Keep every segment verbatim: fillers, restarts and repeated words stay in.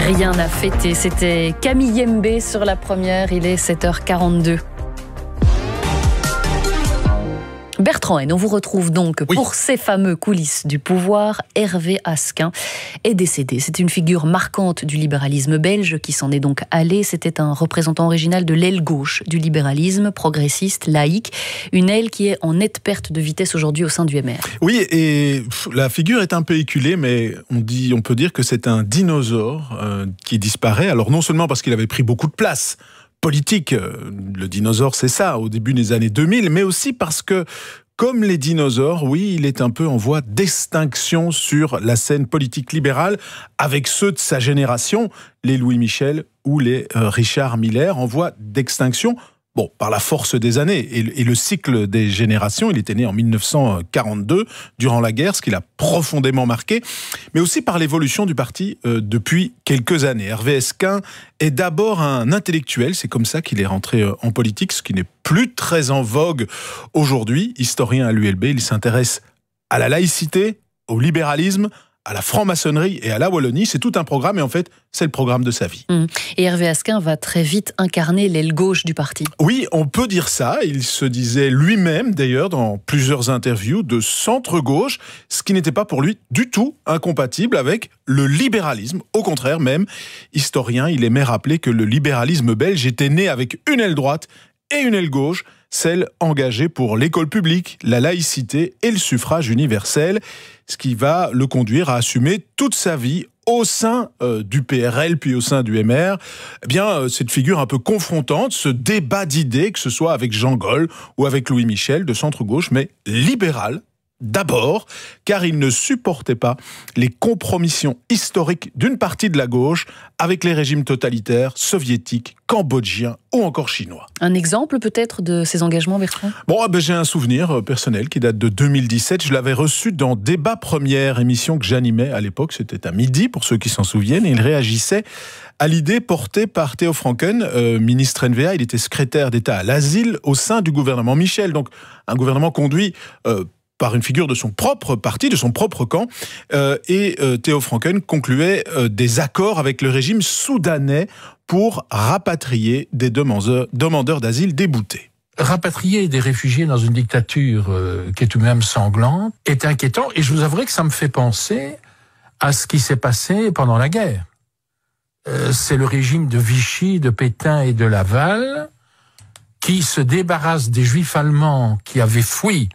Rien à fêter, c'était Camille Yembe sur la première, il est sept heures quarante-deux. Bertrand Haine, on vous retrouve donc oui. pour ces fameux coulisses du pouvoir. Hervé Asquin est décédé. C'est une figure marquante du libéralisme belge qui s'en est donc allé. C'était un représentant original de l'aile gauche du libéralisme, progressiste, laïque. Une aile qui est en nette perte de vitesse aujourd'hui au sein du M R. Oui, et la figure est un peu éculée, mais on, dit, on peut dire que c'est un dinosaure euh, qui disparaît. Alors non seulement parce qu'il avait pris beaucoup de place politique, le dinosaure c'est ça, au début des années deux mille, mais aussi parce que, comme les dinosaures, oui, il est un peu en voie d'extinction sur la scène politique libérale, avec ceux de sa génération, les Louis Michel ou les euh, Richard Miller, en voie d'extinction. Bon, par la force des années et, et le cycle des générations, il était né en mille neuf cent quarante-deux, durant la guerre, ce qui l'a profondément marqué, mais aussi par l'évolution du parti euh, depuis quelques années. Hervé Asquin est d'abord un intellectuel, c'est comme ça qu'il est rentré euh, en politique, ce qui n'est plus très en vogue aujourd'hui. Historien à l'U L B, il s'intéresse à la laïcité, au libéralisme, à la franc-maçonnerie et à la Wallonie. C'est tout un programme et en fait, c'est le programme de sa vie. Mmh. Et Hervé Asquin va très vite incarner l'aile gauche du parti. Oui, on peut dire ça. Il se disait lui-même, d'ailleurs, dans plusieurs interviews, de centre-gauche, ce qui n'était pas pour lui du tout incompatible avec le libéralisme. Au contraire, même, historien, il aimait rappeler que le libéralisme belge était né avec une aile droite et une aile gauche, celle engagée pour l'école publique, la laïcité et le suffrage universel, ce qui va le conduire à assumer toute sa vie au sein euh, du P R L puis au sein du M R. Eh bien, euh, cette figure un peu confrontante, ce débat d'idées, que ce soit avec Jean Gol ou avec Louis Michel, de centre-gauche, mais libéral, d'abord, car il ne supportait pas les compromissions historiques d'une partie de la gauche avec les régimes totalitaires soviétiques, cambodgiens ou encore chinois. Un exemple peut-être de ces engagements, Bertrand ? Bon, ah ben, j'ai un souvenir personnel qui date de deux mille dix-sept. Je l'avais reçu dans Débat Première, émission que j'animais à l'époque. C'était à midi, pour ceux qui s'en souviennent. Et il réagissait à l'idée portée par Theo Franken, euh, ministre N V A. Il était secrétaire d'État à l'asile au sein du gouvernement Michel. Donc, un gouvernement conduit Euh, par une figure de son propre parti, de son propre camp, euh, et euh, Theo Franken concluait euh, des accords avec le régime soudanais pour rapatrier des demandeurs, demandeurs d'asile déboutés. Rapatrier des réfugiés dans une dictature euh, qui est tout de même sanglante est inquiétant, et je vous avouerai que ça me fait penser à ce qui s'est passé pendant la guerre. Euh, c'est le régime de Vichy, de Pétain et de Laval qui se débarrasse des juifs allemands qui avaient fui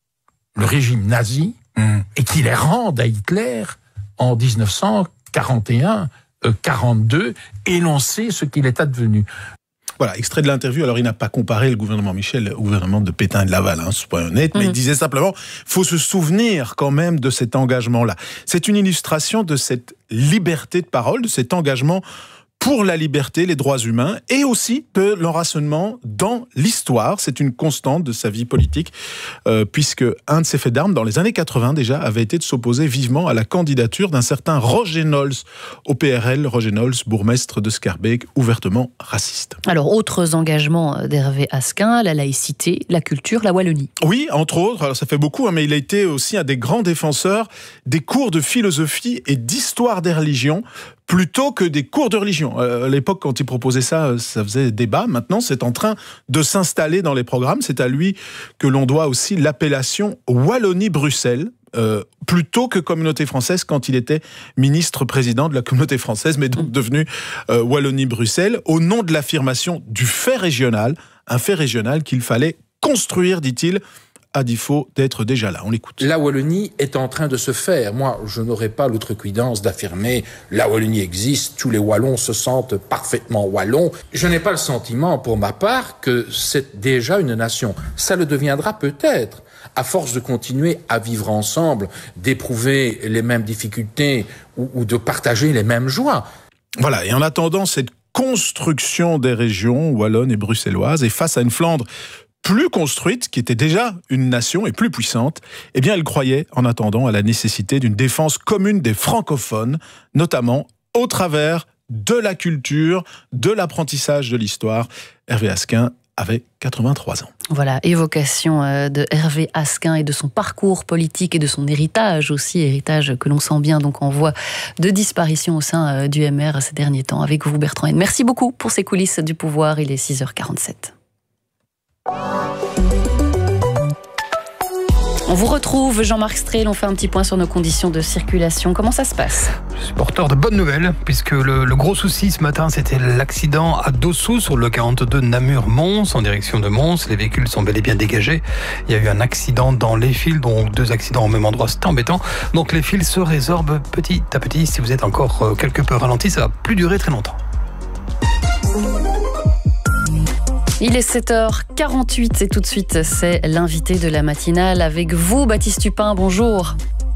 le régime nazi, mmh. et qui les rendent à Hitler en dix-neuf cent quarante et un quarante-deux, et l'on sait ce qu'il est advenu. Voilà, extrait de l'interview. Alors, il n'a pas comparé le gouvernement Michel au gouvernement de Pétain et de Laval, hein, c'est pas honnête, mmh. mais il disait simplement, faut se souvenir quand même de cet engagement-là. C'est une illustration de cette liberté de parole, de cet engagement pour la liberté, les droits humains, et aussi de l'enracinement dans l'histoire. C'est une constante de sa vie politique, euh, puisque un de ses faits d'armes, dans les années quatre-vingts déjà, avait été de s'opposer vivement à la candidature d'un certain Roger Nols au P R L. Roger Nols, bourgmestre de Schaerbeek, ouvertement raciste. Alors, autres engagements d'Hervé Asquin, la laïcité, la culture, la Wallonie. Oui, entre autres, alors ça fait beaucoup, hein, mais il a été aussi un des grands défenseurs des cours de philosophie et d'histoire des religions, plutôt que des cours de religion. À l'époque, quand il proposait ça, ça faisait débat. Maintenant, c'est en train de s'installer dans les programmes. C'est à lui que l'on doit aussi l'appellation Wallonie-Bruxelles, euh, plutôt que Communauté française quand il était ministre-président de la Communauté française, mais donc devenu euh, Wallonie-Bruxelles, au nom de l'affirmation du fait régional, un fait régional qu'il fallait construire, dit-il, à défaut d'être déjà là. On l'écoute. La Wallonie est en train de se faire. Moi, je n'aurais pas l'outrecuidance d'affirmer la Wallonie existe, tous les Wallons se sentent parfaitement Wallons. Je n'ai pas le sentiment, pour ma part, que c'est déjà une nation. Ça le deviendra peut-être, à force de continuer à vivre ensemble, d'éprouver les mêmes difficultés ou, ou de partager les mêmes joies. Voilà, et en attendant cette construction des régions wallonnes et bruxelloises, et face à une Flandre plus construite, qui était déjà une nation et plus puissante, eh bien, elle croyait, en attendant, à la nécessité d'une défense commune des francophones, notamment au travers de la culture, de l'apprentissage de l'histoire. Hervé Asquin avait quatre-vingt-trois ans. Voilà, évocation de Hervé Asquin et de son parcours politique et de son héritage aussi, héritage que l'on sent bien donc en voie de disparition au sein du M R ces derniers temps. Avec vous, Bertrand Haine. Merci beaucoup pour ces coulisses du pouvoir. Il est six heures quarante-sept. On vous retrouve, Jean-Marc Strel, on fait un petit point sur nos conditions de circulation. Comment ça se passe ? Je suis porteur de bonnes nouvelles, puisque le, le gros souci ce matin, c'était l'accident à Dossou sur le quarante-deux Namur-Mons, en direction de Mons. Les véhicules sont bel et bien dégagés. Il y a eu un accident dans les fils, donc deux accidents au même endroit, c'est embêtant. Donc les fils se résorbent petit à petit. Si vous êtes encore quelque peu ralenti, ça va plus durer très longtemps. Il est sept heures quarante-huit et tout de suite, c'est l'invité de la matinale avec vous, Baptiste Tupin. Bonjour.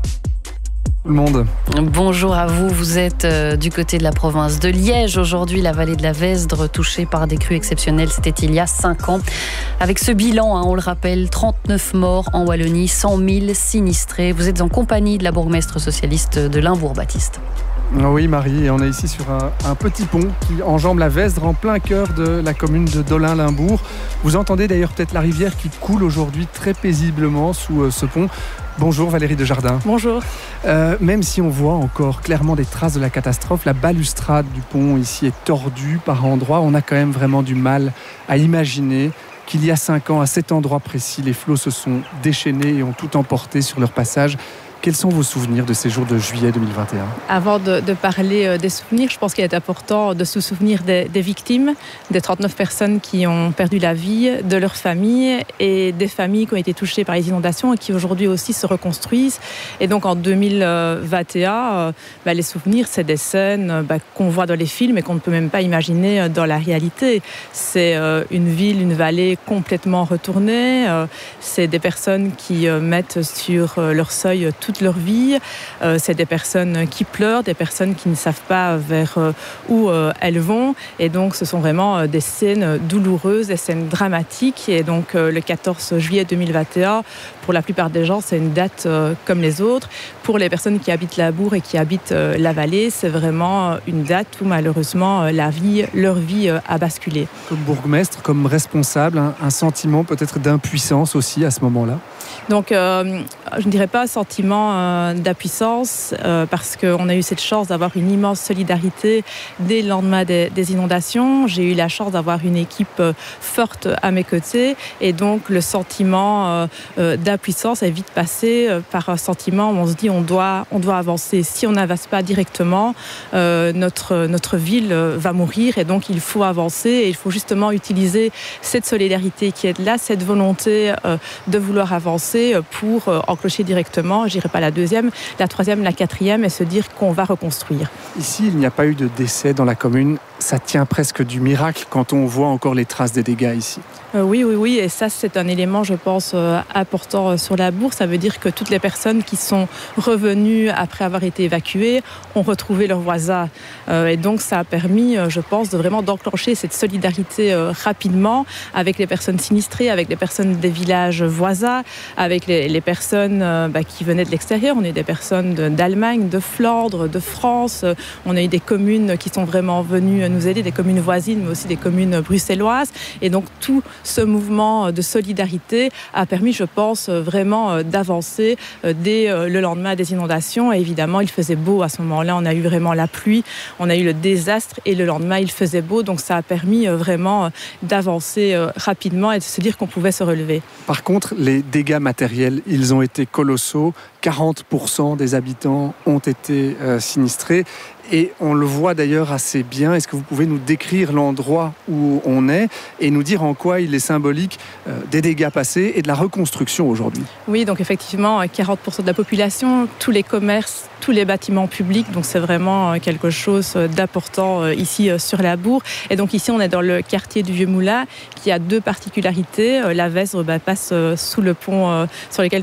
Tout le monde. Bonjour à vous. Vous êtes euh, du côté de la province de Liège. Aujourd'hui, la vallée de la Vesdre touchée par des crues exceptionnelles. C'était il y a cinq ans. Avec ce bilan, hein, on le rappelle, trente-neuf morts en Wallonie, cent mille sinistrés. Vous êtes en compagnie de la bourgmestre socialiste de Limbourg, Baptiste. Oui, Marie, et on est ici sur un, un petit pont qui enjambe la Vesdre en plein cœur de la commune de Dolin-Limbourg. Vous entendez d'ailleurs peut-être la rivière qui coule aujourd'hui très paisiblement sous euh, ce pont. Bonjour Valérie Desjardins. Bonjour. Euh, même si on voit encore clairement des traces de la catastrophe, la balustrade du pont ici est tordue par endroits. On a quand même vraiment du mal à imaginer qu'il y a cinq ans, à cet endroit précis, les flots se sont déchaînés et ont tout emporté sur leur passage. Quels sont vos souvenirs de ces jours de juillet deux mille vingt et un ? Avant de, de parler des souvenirs, je pense qu'il est important de se souvenir des, des victimes, des trente-neuf personnes qui ont perdu la vie, de leurs familles et des familles qui ont été touchées par les inondations et qui aujourd'hui aussi se reconstruisent. Et donc en deux mille vingt et un, euh, bah, les souvenirs, c'est des scènes bah, qu'on voit dans les films et qu'on ne peut même pas imaginer dans la réalité. C'est euh, une ville, une vallée complètement retournée. Euh, c'est des personnes qui euh, mettent sur euh, leur seuil toute leur vie. Euh, c'est des personnes qui pleurent, des personnes qui ne savent pas vers euh, où euh, elles vont. Et donc, ce sont vraiment euh, des scènes douloureuses, des scènes dramatiques. Et donc, euh, le quatorze juillet deux mille vingt et un, pour la plupart des gens, c'est une date euh, comme les autres. Pour les personnes qui habitent Limbourg et qui habitent euh, la vallée, c'est vraiment une date où, malheureusement, euh, la vie, leur vie euh, a basculé. Comme bourgmestre, comme responsable, un, un sentiment peut-être d'impuissance aussi à ce moment-là ? Donc, euh, je ne dirais pas un sentiment euh, d'impuissance euh, parce qu'on a eu cette chance d'avoir une immense solidarité dès le lendemain des, des inondations. J'ai eu la chance d'avoir une équipe euh, forte à mes côtés et donc le sentiment euh, euh, d'impuissance est vite passé euh, par un sentiment où on se dit on doit, on doit avancer. Si on n'avance pas directement, euh, notre, notre ville va mourir et donc il faut avancer et il faut justement utiliser cette solidarité qui est là, cette volonté euh, de vouloir avancer pour enclencher directement, je dirais pas la deuxième, la troisième, la quatrième et se dire qu'on va reconstruire. Ici, il n'y a pas eu de décès dans la commune. Ça tient presque du miracle quand on voit encore les traces des dégâts ici. Euh, oui, oui, oui, et ça c'est un élément, je pense, euh, important euh, sur la bourse. Ça veut dire que toutes les personnes qui sont revenues après avoir été évacuées ont retrouvé leurs voisins. Euh, et donc ça a permis, euh, je pense, de vraiment d'enclencher cette solidarité euh, rapidement avec les personnes sinistrées, avec les personnes des villages voisins, avec les, les personnes euh, bah, qui venaient de l'extérieur. On a eu des personnes de, d'Allemagne, de Flandre, de France. Euh, on a eu des communes qui sont vraiment venues nous aider, des communes voisines, mais aussi des communes bruxelloises. Et donc tout ce mouvement de solidarité a permis, je pense, vraiment d'avancer dès le lendemain des inondations. Et évidemment, il faisait beau à ce moment-là. On a eu vraiment la pluie, on a eu le désastre et le lendemain, il faisait beau. Donc ça a permis vraiment d'avancer rapidement et de se dire qu'on pouvait se relever. Par contre, les dégâts matériels, ils ont été colossaux. quarante pour cent des habitants ont été euh, sinistrés. Et on le voit d'ailleurs assez bien. Est-ce que vous pouvez nous décrire l'endroit où on est et nous dire en quoi il est symbolique euh, des dégâts passés et de la reconstruction aujourd'hui ? Oui, donc effectivement, quarante pour cent de la population, tous les commerces, tous les bâtiments publics. Donc c'est vraiment quelque chose d'important ici sur la Bourg. Et donc ici, on est dans le quartier du Vieux-Moulin qui a deux particularités. La Vesdre bah, passe sous le pont sur lequel nous nous trouvons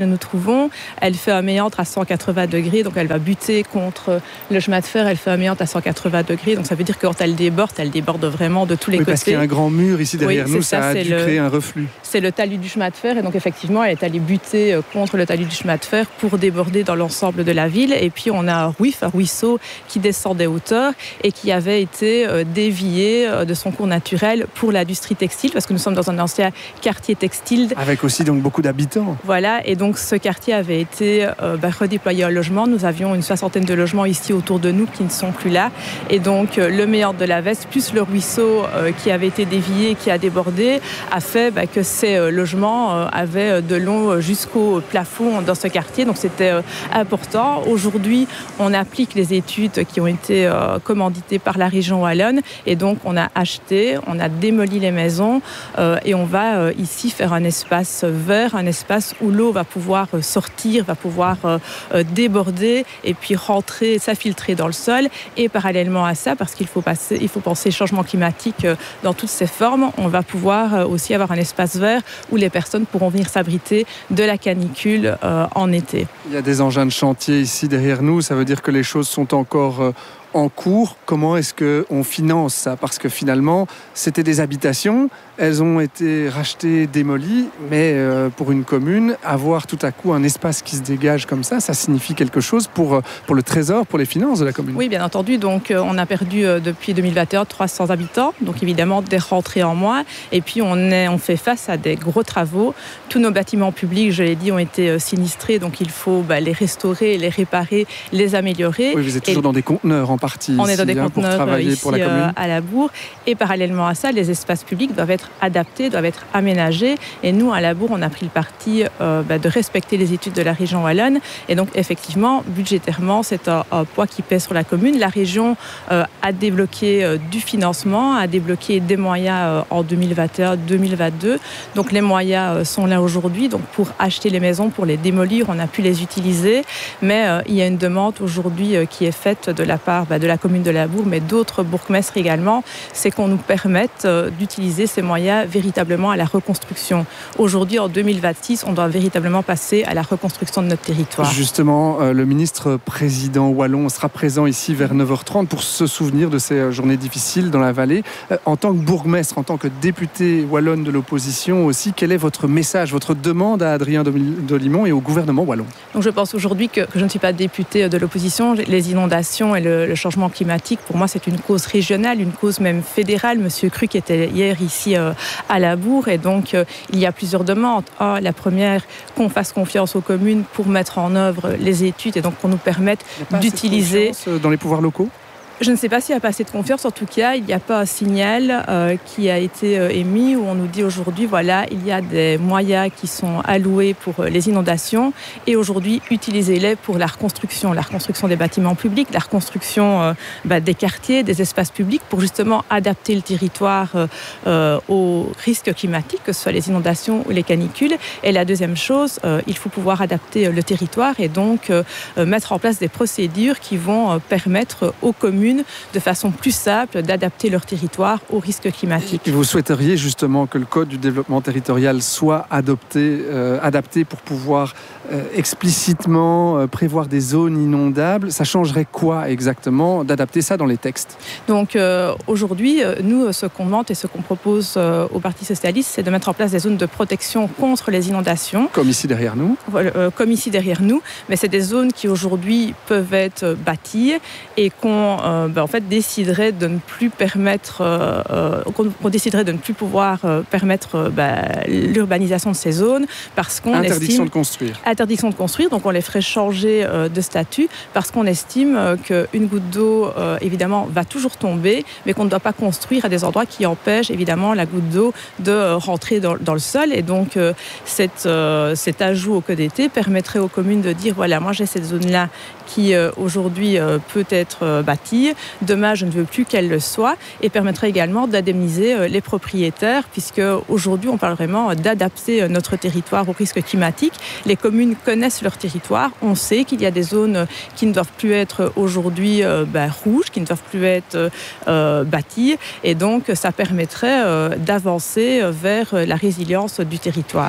pouvons. Elle fait un méandre à cent quatre-vingts degrés, donc elle va buter contre le chemin de fer. Elle fait un méandre à cent quatre-vingts degrés, donc ça veut dire que quand elle déborde, elle déborde vraiment de tous les oui, côtés. Parce qu'il y a un grand mur ici derrière oui, nous, ça, ça a dû le, créer un reflux. C'est le talus du chemin de fer, et donc effectivement, elle est allée buter contre le talus du chemin de fer pour déborder dans l'ensemble de la ville. Et puis on a un ruif, un ruisseau qui descend des hauteurs et qui avait été dévié de son cours naturel pour l'industrie textile, parce que nous sommes dans un ancien quartier textile. Avec aussi donc beaucoup d'habitants. Voilà, et donc ce quartier avait été euh, bah, redéployé en logement. Nous avions une soixantaine de logements ici autour de nous qui ne sont plus là. Et donc euh, le méandre de la Veste, plus le ruisseau euh, qui avait été dévié, qui a débordé, a fait bah, que ces euh, logements euh, avaient de l'eau jusqu'au plafond dans ce quartier. Donc c'était euh, important. Aujourd'hui, on applique les études qui ont été euh, commanditées par la région wallonne. Et donc on a acheté, on a démoli les maisons euh, et on va euh, ici faire un espace vert, un espace où l'eau va pouvoir sortir, va pouvoir euh, déborder et puis rentrer, s'infiltrer dans le sol. Et parallèlement à ça, parce qu'il faut, passer, il faut penser changement climatique euh, dans toutes ses formes, on va pouvoir euh, aussi avoir un espace vert où les personnes pourront venir s'abriter de la canicule euh, en été. Il y a des engins de chantier ici derrière nous, ça veut dire que les choses sont encore euh, en cours. Comment est-ce qu'on finance ça? Parce que finalement, c'était des habitations, elles ont été rachetées, démolies, mais euh, pour une commune, avoir tout à coup un espace qui se dégage comme ça, ça signifie quelque chose pour, pour le trésor, pour les finances de la commune. Oui, bien entendu. Donc, euh, on a perdu euh, depuis deux mille vingt et un trois cents habitants, donc évidemment des rentrées en moins. Et puis, on, est, on fait face à des gros travaux. Tous nos bâtiments publics, je l'ai dit, ont été euh, sinistrés, donc il faut bah, les restaurer, les réparer, les améliorer. Oui, vous êtes toujours et dans des conteneurs en partie. On est dans des hein, conteneurs pour travailler ici pour la commune. Euh, à la Bourre. Et parallèlement à ça, les espaces publics doivent être adaptés, doivent être aménagés. Et nous, à la Bourre, on a pris le parti euh, bah, de respecter les études de la région wallonne. Et donc, effectivement, budgétairement, c'est un, un poids qui pèse sur la commune. La région euh, a débloqué euh, du financement, a débloqué des moyens euh, en deux mille vingt et un deux mille vingt-deux. Donc, les moyens euh, sont là aujourd'hui. Donc, pour acheter les maisons, pour les démolir, on a pu les utiliser. Mais euh, il y a une demande aujourd'hui euh, qui est faite de la part bah, de la commune de la Bourre, mais d'autres bourgmestres également, c'est qu'on nous permette euh, d'utiliser ces moyens véritablement à la reconstruction. Aujourd'hui, en deux mille vingt-six, on doit véritablement passer à la reconstruction de notre territoire. Justement, euh, le ministre président wallon sera présent ici vers neuf heures trente pour se souvenir de ces journées difficiles dans la vallée. Euh, en tant que bourgmestre, en tant que député wallonne de l'opposition aussi, quel est votre message, votre demande à Adrien Delimon et au gouvernement wallon? Donc je pense aujourd'hui que, que je ne suis pas député de l'opposition. Les inondations et le, le changement climatique, pour moi, c'est une cause régionale, une cause même fédérale. Monsieur Cruc était hier ici euh, à la Bourre et donc euh, il y a plusieurs demandes. Un, la première, qu'on fasse confiance aux communes pour mettre en œuvre les études et donc qu'on nous permette d'utiliser... dans les pouvoirs locaux? Je ne sais pas s'il n'y a pas assez de confiance. En tout cas, il n'y a pas un signal euh, qui a été euh, émis où on nous dit aujourd'hui, voilà, il y a des moyens qui sont alloués pour euh, les inondations et aujourd'hui, utilisez-les pour la reconstruction, la reconstruction des bâtiments publics, la reconstruction euh, bah, des quartiers, des espaces publics pour justement adapter le territoire euh, euh, aux risques climatiques, que ce soit les inondations ou les canicules. Et la deuxième chose, euh, il faut pouvoir adapter le territoire et donc euh, mettre en place des procédures qui vont euh, permettre aux communes de façon plus simple d'adapter leur territoire aux risques climatiques. Et vous souhaiteriez justement que le Code du développement territorial soit adopté, euh, adapté pour pouvoir euh, explicitement euh, prévoir des zones inondables. Ça changerait quoi exactement d'adapter ça dans les textes? Donc euh, aujourd'hui, nous, ce qu'on demande et ce qu'on propose euh, au Parti socialiste, c'est de mettre en place des zones de protection contre les inondations. Comme ici derrière nous. Euh, comme ici derrière nous. Mais c'est des zones qui aujourd'hui peuvent être bâties et qu'on euh, Euh, ben, en fait, déciderait de ne plus permettre, euh, qu'on, qu'on déciderait de ne plus pouvoir euh, permettre euh, ben, l'urbanisation de ces zones parce qu'on interdiction estime, de construire. Interdiction de construire, donc on les ferait changer euh, de statut parce qu'on estime euh, qu'une goutte d'eau, euh, évidemment, va toujours tomber, mais qu'on ne doit pas construire à des endroits qui empêchent, évidemment, la goutte d'eau de euh, rentrer dans, dans le sol. Et donc, euh, cette, euh, cet ajout au code d'été permettrait aux communes de dire, voilà, moi j'ai cette zone-là qui euh, aujourd'hui euh, peut être euh, bâtie. Demain, je ne veux plus qu'elle le soit et permettrait également d'indemniser euh, les propriétaires puisque aujourd'hui, on parle vraiment d'adapter euh, notre territoire aux risques climatiques. Les communes connaissent leur territoire. On sait qu'il y a des zones qui ne doivent plus être aujourd'hui euh, ben, rouges, qui ne doivent plus être euh, bâties et donc ça permettrait euh, d'avancer vers la résilience du territoire.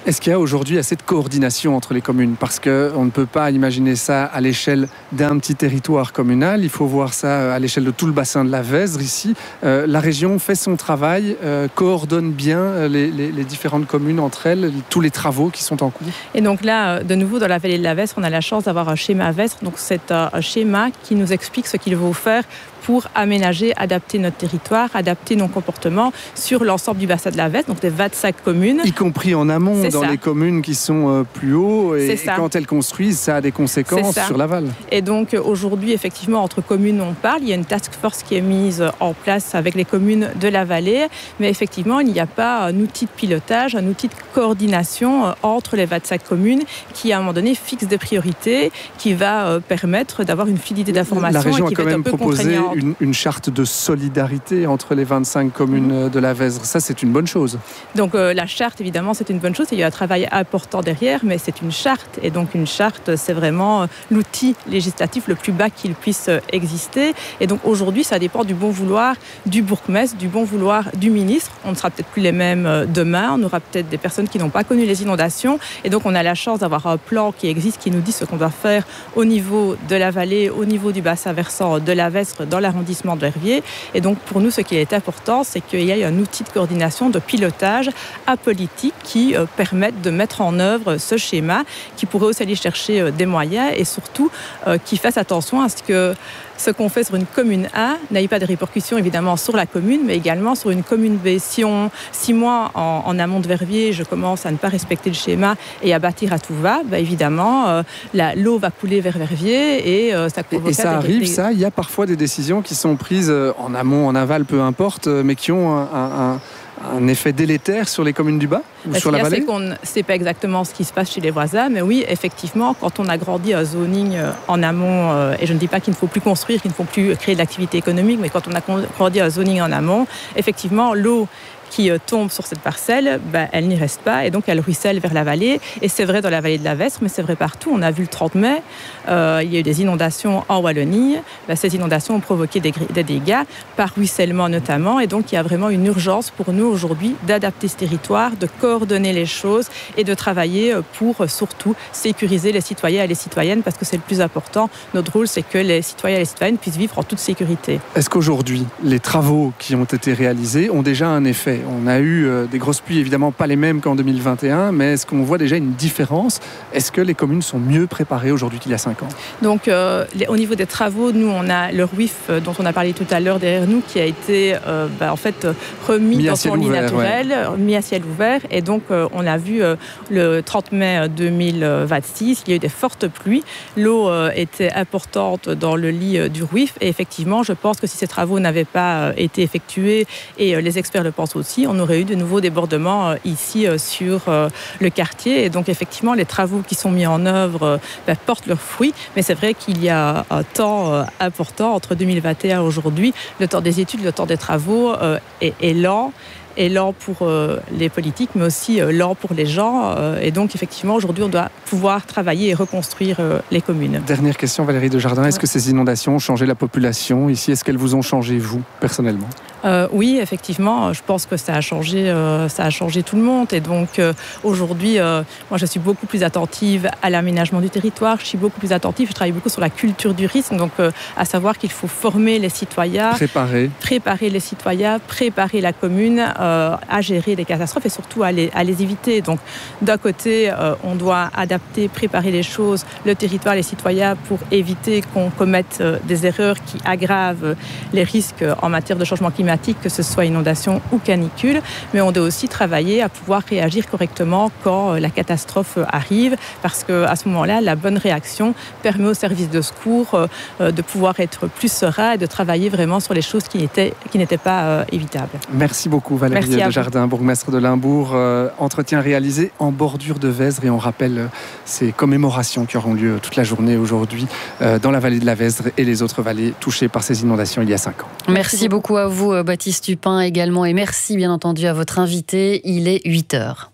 Est-ce qu'il y a aujourd'hui assez de coordination entre les communes? Parce qu'on ne peut pas imaginer ça à l'échelle d'un petit territoire communal, il faut voir ça à l'échelle de tout le bassin de la Vesdre ici. Euh, la région fait son travail, euh, coordonne bien les, les, les différentes communes entre elles, tous les travaux qui sont en cours. Et donc là, de nouveau, dans la vallée de la Vesdre, on a la chance d'avoir un schéma Vesdre. Donc c'est un schéma qui nous explique ce qu'il faut faire pour aménager, adapter notre territoire, adapter nos comportements sur l'ensemble du bassin de la Vesdre, donc des vingt-cinq communes. Y compris en amont, dans ça. Les communes qui sont plus haut, et, et quand elles construisent, ça a des conséquences sur l'aval. Et donc aujourd'hui, effectivement, entre communes, on parle. Il y a une task force qui est mise en place avec les communes de la vallée, mais effectivement, il n'y a pas un outil de pilotage, un outil de coordination entre les vingt-cinq communes qui, à un moment donné, fixe des priorités, qui va permettre d'avoir une fluidité d'information. La région et qui a quand va même être un peu proposé Une, une charte de solidarité entre les vingt-cinq communes mmh. de la Vesdre. Ça, c'est une bonne chose. Donc euh, la charte, évidemment, c'est une bonne chose. Il y a un travail important derrière, mais c'est une charte. Et donc une charte, c'est vraiment l'outil législatif le plus bas qu'il puisse exister. Et donc aujourd'hui, ça dépend du bon vouloir du bourgmestre, du bon vouloir du ministre. On ne sera peut-être plus les mêmes demain. On aura peut-être des personnes qui n'ont pas connu les inondations. Et donc on a la chance d'avoir un plan qui existe, qui nous dit ce qu'on doit faire au niveau de la vallée, au niveau du bassin versant de la Vesdre, dans l'arrondissement de Verviers. Et donc pour nous, ce qui est important, c'est qu'il y ait un outil de coordination, de pilotage apolitique qui euh, permette de mettre en œuvre ce schéma, qui pourrait aussi aller chercher euh, des moyens et surtout euh, qui fasse attention à ce que ce qu'on fait sur une commune A n'ait pas de répercussions évidemment sur la commune, mais également sur une commune B. Si on, si moi, en, en amont de Verviers, je commence à ne pas respecter le schéma et à bâtir à tout va, bah évidemment, euh, la, l'eau va couler vers Verviers et euh, ça provoque... Et ça arrive, des... ça, il y a parfois des décisions qui sont prises en amont, en aval, peu importe, mais qui ont un... un, un... un effet délétère sur les communes du bas ou Parce sur la vallée? C'est qu'on ne sait pas exactement ce qui se passe chez les voisins, mais oui, effectivement, quand on a grandi un zoning en amont, euh, et je ne dis pas qu'il ne faut plus construire, qu'il ne faut plus créer de l'activité économique, mais quand on a grandi un zoning en amont, effectivement, l'eau qui tombe sur cette parcelle, ben, elle n'y reste pas et donc elle ruisselle vers la vallée. Et c'est vrai dans la vallée de la Vesdre, mais c'est vrai partout. On a vu le trente mai, euh, il y a eu des inondations en Wallonie. Ben, ces inondations ont provoqué des, des dégâts, par ruissellement notamment. Et donc il y a vraiment une urgence pour nous aujourd'hui d'adapter ce territoire, de coordonner les choses et de travailler pour surtout sécuriser les citoyens et les citoyennes parce que c'est le plus important. Notre rôle, c'est que les citoyens et les citoyennes puissent vivre en toute sécurité. Est-ce qu'aujourd'hui, les travaux qui ont été réalisés ont déjà un effet? On a eu euh, des grosses pluies, évidemment pas les mêmes qu'en deux mille vingt et un, mais est-ce qu'on voit déjà une différence? Est-ce que les communes sont mieux préparées aujourd'hui qu'il y a cinq ans? Donc, euh, les, au niveau des travaux, nous, on a le R U I F dont on a parlé tout à l'heure derrière nous, qui a été euh, bah, en fait remis mis dans son lit naturel, ouais. mis à ciel ouvert. Et donc, euh, on a vu euh, le trente mai deux mille vingt-six, il y a eu des fortes pluies. L'eau euh, était importante dans le lit euh, du R U I F. Et effectivement, je pense que si ces travaux n'avaient pas euh, été effectués, et euh, les experts le pensent aussi, on aurait eu de nouveaux débordements ici sur le quartier. Et donc, effectivement, les travaux qui sont mis en œuvre ben, portent leurs fruits. Mais c'est vrai qu'il y a un temps important entre deux mille vingt et un et aujourd'hui. Le temps des études, le temps des travaux est, est lent. est lent pour euh, les politiques, mais aussi euh, lent pour les gens. Euh, et donc, effectivement, aujourd'hui, on doit pouvoir travailler et reconstruire euh, les communes. Dernière question, Valérie Desjardins. Est-ce ouais. que ces inondations ont changé la population ici? Est-ce qu'elles vous ont changé, vous, personnellement? euh, Oui, effectivement. Je pense que ça a changé, euh, ça a changé tout le monde. Et donc, euh, aujourd'hui, euh, moi, je suis beaucoup plus attentive à l'aménagement du territoire. Je suis beaucoup plus attentive. Je travaille beaucoup sur la culture du risque. Donc, euh, à savoir qu'il faut former les citoyens. Préparer. Préparer les citoyens, préparer la commune euh, à gérer les catastrophes et surtout à les, à les éviter. Donc, d'un côté, euh, on doit adapter, préparer les choses, le territoire, les citoyens, pour éviter qu'on commette euh, des erreurs qui aggravent les risques en matière de changement climatique, que ce soit inondation ou canicule. Mais on doit aussi travailler à pouvoir réagir correctement quand euh, la catastrophe arrive, parce qu'à ce moment-là, la bonne réaction permet aux services de secours euh, de pouvoir être plus sereins et de travailler vraiment sur les choses qui n'étaient, qui n'étaient pas euh, évitables. Merci beaucoup, Valérie. Merci Desjardins, bourgmestre de Limbourg. Euh, entretien réalisé en bordure de Vesdre et on rappelle euh, ces commémorations qui auront lieu toute la journée aujourd'hui euh, dans la vallée de la Vesdre et les autres vallées touchées par ces inondations il y a cinq ans. Merci beaucoup à vous, Baptiste Tupin également, et merci bien entendu à votre invité. Il est huit heures.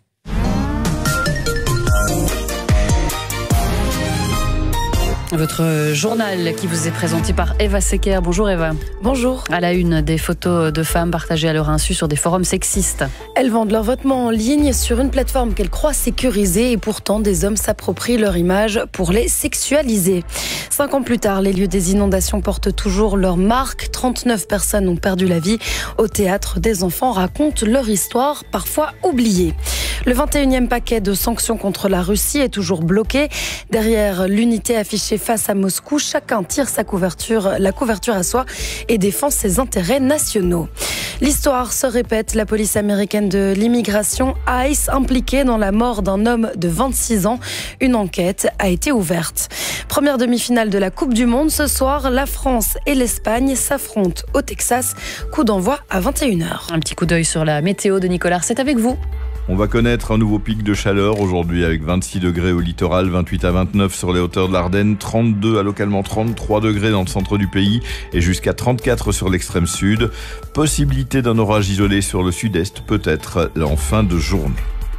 Votre journal qui vous est présenté par Eva Secker. Bonjour Eva. Bonjour. À la une, des photos de femmes partagées à leur insu sur des forums sexistes. Elles vendent leurs vêtements en ligne sur une plateforme qu'elles croient sécurisée et pourtant des hommes s'approprient leur image pour les sexualiser. Cinq ans plus tard, les lieux des inondations portent toujours leur marque. trente-neuf personnes ont perdu la vie. Au théâtre, des enfants racontent leur histoire, parfois oubliée. Le vingt et unième paquet de sanctions contre la Russie est toujours bloqué. Derrière l'unité affichée face à Moscou, chacun tire sa couverture, la couverture à soi et défend ses intérêts nationaux. L'histoire se répète. La police américaine de l'immigration, ICE, impliquée dans la mort d'un homme de vingt-six ans. Une enquête a été ouverte. Première demi-finale de la Coupe du Monde. Ce soir, la France et l'Espagne s'affrontent au Texas. Coup d'envoi à vingt et une heures. Un petit coup d'œil sur la météo de Nicolas, c'est avec vous. On va connaître un nouveau pic de chaleur aujourd'hui avec vingt-six degrés au littoral, vingt-huit à vingt-neuf sur les hauteurs de l'Ardenne, trente-deux à localement trente-trois degrés dans le centre du pays et jusqu'à trente-quatre sur l'extrême sud. Possibilité d'un orage isolé sur le sud-est, peut-être en fin de journée.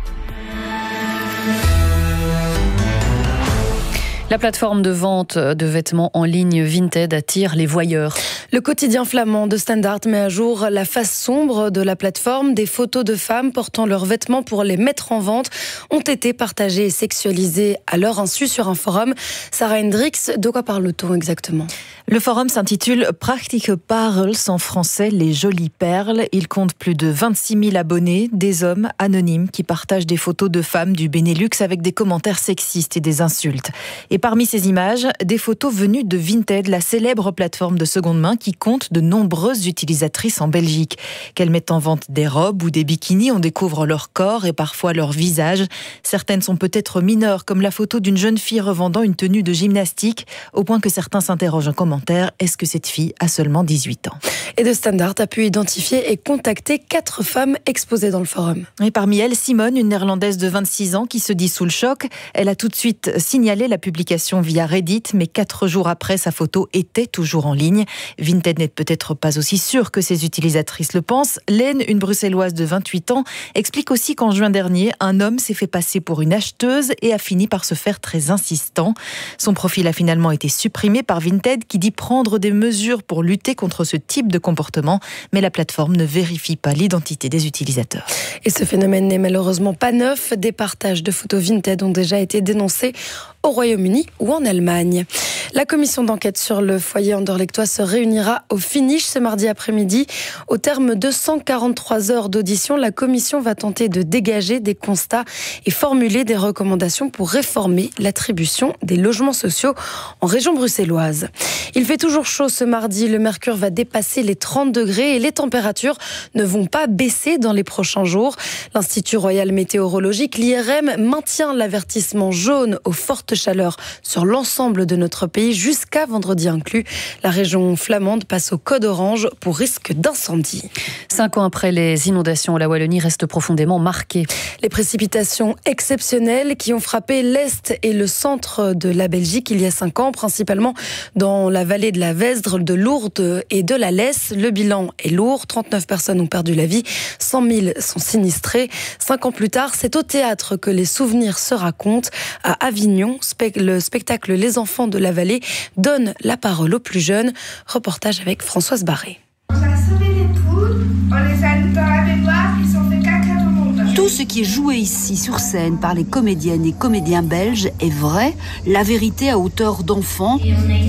La plateforme de vente de vêtements en ligne Vinted attire les voyeurs. Le quotidien flamand de Standard met à jour la face sombre de la plateforme. Des photos de femmes portant leurs vêtements pour les mettre en vente ont été partagées et sexualisées à leur insu sur un forum. Sarah Hendricks, de quoi parle-t-on exactement ? Le forum s'intitule Prachtige Parels, en français les jolies perles. Il compte plus de vingt-six mille abonnés, des hommes anonymes qui partagent des photos de femmes du Benelux avec des commentaires sexistes et des insultes. Et parmi ces images, des photos venues de Vinted, la célèbre plateforme de seconde main qui compte de nombreuses utilisatrices en Belgique. Qu'elles mettent en vente des robes ou des bikinis, on découvre leur corps et parfois leur visage. Certaines sont peut-être mineures, comme la photo d'une jeune fille revendant une tenue de gymnastique, au point que certains s'interrogent en commentaire. Est-ce que cette fille a seulement dix-huit ans ? Et de Standard a pu identifier et contacter quatre femmes exposées dans le forum. Et parmi elles, Simone, une néerlandaise de vingt-six ans qui se dit sous le choc. Elle a tout de suite signalé la publication via Reddit, mais quatre jours après, sa photo était toujours en ligne. Vinted n'est peut-être pas aussi sûr que ses utilisatrices le pensent. Lène, une bruxelloise de vingt-huit ans, explique aussi qu'en juin dernier, un homme s'est fait passer pour une acheteuse et a fini par se faire très insistant. Son profil a finalement été supprimé par Vinted, qui dit prendre des mesures pour lutter contre ce type de comportement, mais la plateforme ne vérifie pas l'identité des utilisateurs. Et ce phénomène n'est malheureusement pas neuf. Des partages de photos Vinted ont déjà été dénoncés au Royaume-Uni ou en Allemagne. La commission d'enquête sur le foyer anderlechtois se réunira au finish ce mardi après-midi. Au terme de cent quarante-trois heures d'audition, la commission va tenter de dégager des constats et formuler des recommandations pour réformer l'attribution des logements sociaux en région bruxelloise. Il fait toujours chaud ce mardi, le mercure va dépasser les trente degrés et les températures ne vont pas baisser dans les prochains jours. L'Institut Royal Météorologique, l'I R M, maintient l'avertissement jaune aux fortes chaleurs sur l'ensemble de notre pays jusqu'à vendredi inclus. La région flamande passe au code orange pour risque d'incendie. Cinq ans après les inondations, la Wallonie reste profondément marquée. Les précipitations exceptionnelles qui ont frappé l'Est et le centre de la Belgique il y a cinq ans, principalement dans la vallée de la Vesdre, de Lourdes et de la Lesse. Le bilan est lourd, trente-neuf personnes ont perdu la vie, cent mille sont sinistrés. Cinq ans plus tard, c'est au théâtre que les souvenirs se racontent. À Avignon, le spectacle Les Enfants de la Vallée donne la parole aux plus jeunes. Reportage avec Françoise Barré. On a sauvé les poules, on les a mis dans la baignoire, ils ont fait caca dans mon bain. Tout ce qui est joué ici sur scène par les comédiennes et comédiens belges est vrai, la vérité à hauteur d'enfants.